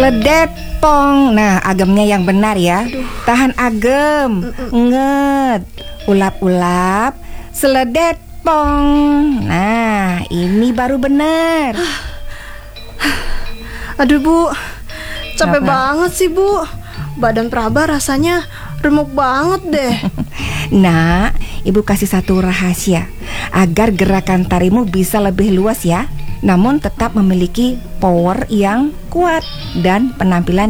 Seledepong. Nah, agemnya yang benar ya. Tahan agem. Nget. Ulap-ulap. Seledepong. Nah, ini baru benar. Aduh Bu, capek Kenapa? banget sih Bu. Badan Praba rasanya remuk banget deh. Nah, Ibu kasih satu rahasia agar gerakan tarimu bisa lebih luas ya, namun tetap memiliki power yang kuat dan penampilan